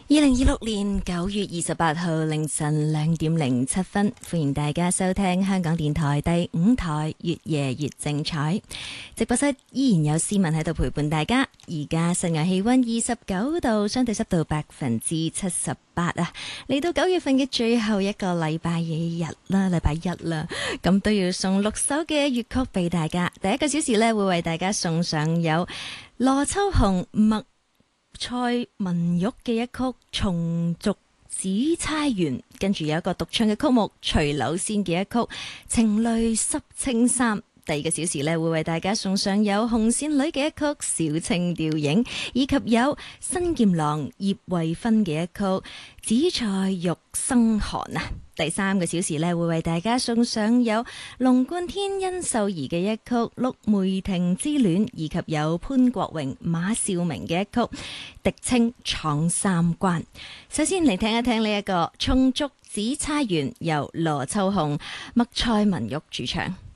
2026年9月28號凌晨2:07，歡迎大家收聽香港電台第5台越夜越精彩。直播室依然有思文喺度陪伴大家。而家室外氣溫29度，相對濕度78%啊。嚟到9月份嘅最後一個禮拜日啦，禮拜一啦，咁都要送6首嘅粵曲俾大家。第一個小時呢，會為大家送上有羅秋紅、麥蔡文玉嘅一曲《松竹紫釵園》，跟住有一個獨唱嘅曲目徐柳仙嘅一曲《情淚濕青衫》。第二個小時呢，會為大家送上有紅線女嘅一曲《小清調影》，以及有新劍郎葉慧芬嘅一曲《紫菜玉生寒》啊。第三個小時呢，會為大家送上有龍貫天殷秀儀嘅一曲《陸梅亭之戀》，以及有潘國榮馬兆明嘅一曲《狄青闖三關》。首先嚟聽一聽呢一個《松竹紫釵園》，由羅秋紅、麥蔡文玉主唱。